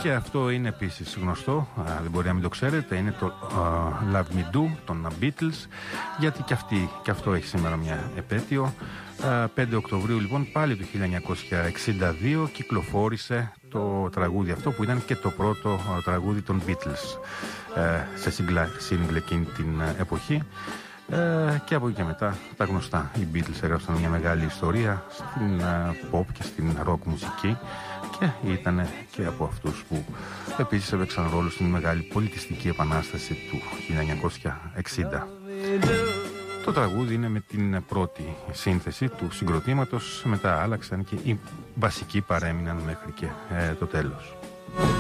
Και αυτό είναι επίσης γνωστό, δεν μπορεί να μην το ξέρετε, είναι το Love Me Do των Beatles, γιατί και αυτό έχει σήμερα μια επέτειο. 5 Οκτωβρίου λοιπόν πάλι του 1962 κυκλοφόρησε το τραγούδι αυτό, που ήταν και το πρώτο τραγούδι των Beatles σε σύγκλα εκείνη την εποχή. Και από εκεί και μετά τα γνωστά, οι Beatles έγραψαν μια μεγάλη ιστορία στην pop και στην rock μουσική και ήταν και από αυτούς που επίσης έπαιξαν ρόλο στην μεγάλη πολιτιστική επανάσταση του 1960. Το τραγούδι είναι με την πρώτη σύνθεση του συγκροτήματος, μετά άλλαξαν και οι βασικοί παρέμειναν μέχρι και το τέλος.